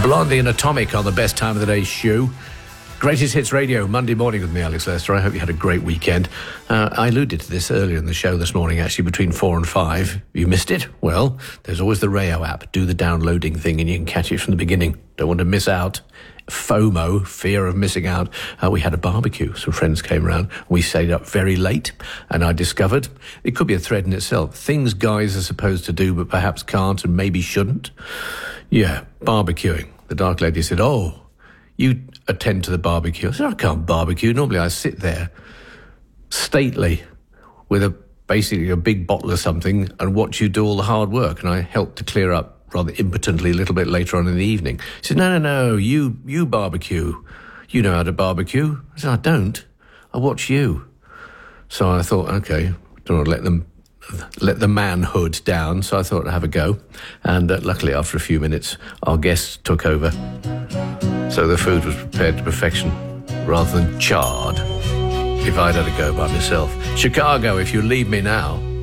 Blondie and Atomic on the best time of the day show. Greatest Hits Radio, Monday morning with me, Alex Lester. I hope you had a great weekend. I alluded to this earlier in the show this morning, actually, between 4 and 5. You missed it? Well, there's always the Rayo app. Do the downloading thing and you can catch it from the beginning. Don't want to miss out. FOMO, fear of missing out. We had a barbecue. Some friends came around. We stayed up very late, and I discovered it could be a thread in itself. Things guys are supposed to do but perhaps can't and maybe shouldn't. Yeah, barbecuing. The Dark Lady said, "Oh, you attend to the barbecue." I said, "I can't barbecue. Normally I sit there, stately, with basically a big bottle of something and watch you do all the hard work." And I helped to clear up rather impotently a little bit later on in the evening. He said, No, you barbecue. You know how to barbecue." I said, "I don't. I watch you." So I thought, okay, don't want to let the manhood down, so I thought I'd have a go. And luckily, after a few minutes, our guests took over. So the food was prepared to perfection, rather than charred, if I'd had a go by myself. Chicago, If You Leave Me Now.